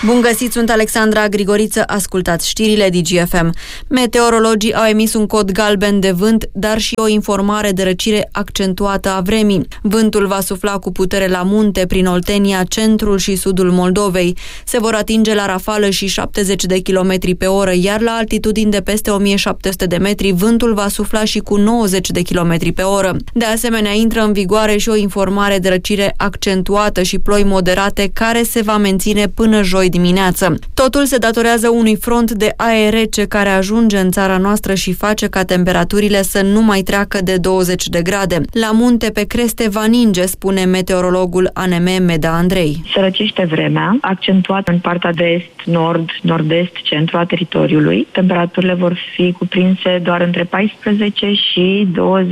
Bun găsit, sunt Alexandra Grigoriță, ascultați știrile DGFM. Meteorologii au emis un cod galben de vânt, dar și o informare de răcire accentuată a vremii. Vântul va sufla cu putere la munte, prin Oltenia, centrul și sudul Moldovei. Se vor atinge la rafală și 70 de km pe oră, iar la altitudini de peste 1700 de metri, vântul va sufla și cu 90 de km pe oră. De asemenea, intră în vigoare și o informare de răcire accentuată și ploi moderate, care se va menține până joi dimineață. Totul se datorează unui front de aer rece care ajunge în țara noastră și face ca temperaturile să nu mai treacă de 20 de grade. La munte, pe creste, va ninge, spune meteorologul ANM Meda Andrei. Se răcește vremea, accentuat în partea de est, nord, nord-est, centru a teritoriului. Temperaturile vor fi cuprinse doar între 14 și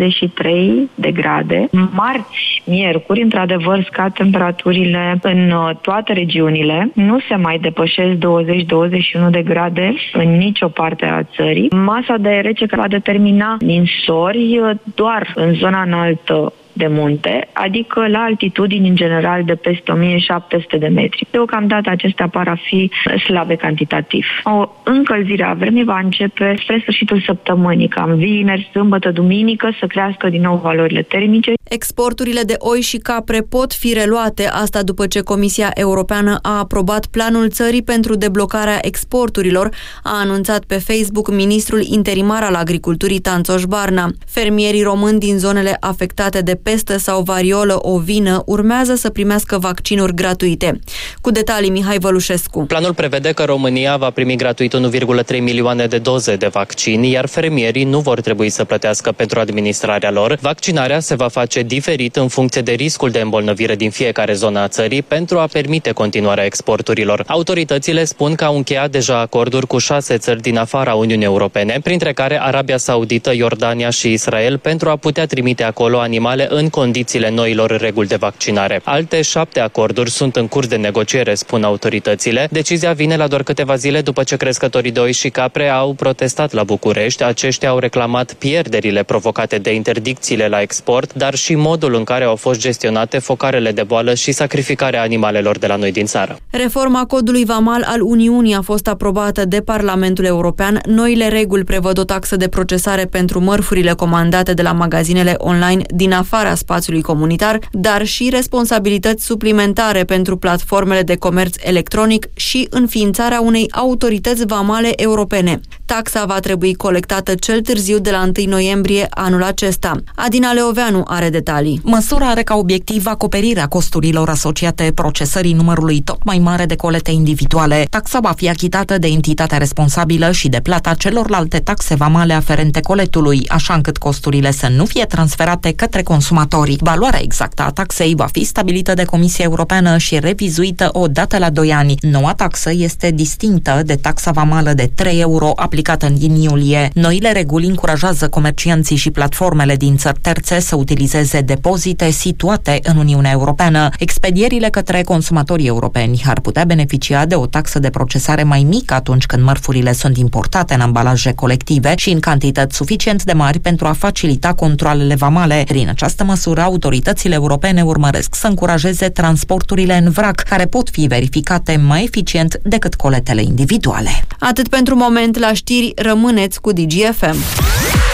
23 de grade. Marți, miercuri, într-adevăr, scad temperaturile în toate regiunile. Nu se mai depășesc 20-21 de grade în nicio parte a țării. Masa de aer rece va determina ninsori doar în zona înaltă de munte, adică la altitudini în general de peste 1700 de metri. Deocamdată acestea par a fi slabe cantitativ. O încălzire a vremii va începe spre sfârșitul săptămânii, cam vineri, sâmbătă, duminică, să crească din nou valorile termice. Exporturile de oi și capre pot fi reluate, asta după ce Comisia Europeană a aprobat planul țării pentru deblocarea exporturilor, a anunțat pe Facebook ministrul interimar al agriculturii Tanțoș Barna. Fermierii români din zonele afectate de pestă sau variolă ovină urmează să primească vaccinuri gratuite. Cu detalii, Mihai Vălușescu. Planul prevede că România va primi gratuit 1,3 milioane de doze de vaccin, iar fermierii nu vor trebui să plătească pentru administrarea lor. Vaccinarea se va face diferit în funcție de riscul de îmbolnăvire din fiecare zonă a țării pentru a permite continuarea exporturilor. Autoritățile spun că au încheiat deja acorduri cu 6 țări din afara Uniunii Europene, printre care Arabia Saudită, Iordania și Israel, pentru a putea trimite acolo animale în condițiile noilor reguli de vaccinare. Alte 7 acorduri sunt în curs de negociere, spun autoritățile. Decizia vine la doar câteva zile după ce crescătorii de oi și capre au protestat la București. Aceștia au reclamat pierderile provocate de interdicțiile la export, dar și modul în care au fost gestionate focarele de boală și sacrificarea animalelor de la noi din țară. Reforma codului vamal al Uniunii a fost aprobată de Parlamentul European. Noile reguli prevăd o taxă de procesare pentru mărfurile comandate de la magazinele online din afara spațiului comunitar, dar și responsabilități suplimentare pentru platformele de comerț electronic și înființarea unei autorități vamale europene. Taxa va trebui colectată cel târziu de la 1 noiembrie anul acesta. Adina Leoveanu are detalii. Măsura are ca obiectiv acoperirea costurilor asociate procesării numărului tot mai mare de colete individuale. Taxa va fi achitată de entitatea responsabilă și de plata celorlalte taxe vamale aferente coletului, așa încât costurile să nu fie transferate către consumatorii. Valoarea exactă a taxei va fi stabilită de Comisia Europeană și revizuită o dată la 2 ani. Noua taxă este distinctă de taxa vamală de 3 euro aplicată în iulie. Noile reguli încurajează comercianții și platformele din țări terțe să utilizeze depozite situate în Uniunea Europeană. Expedierile către consumatorii europeni ar putea beneficia de o taxă de procesare mai mică atunci când mărfurile sunt importate în ambalaje colective și în cantități suficient de mari pentru a facilita controalele vamale. Prin această măsură, autoritățile europene urmăresc să încurajeze transporturile în vrac, care pot fi verificate mai eficient decât coletele individuale. Atât pentru moment. La știri, rămâneți cu DGFM.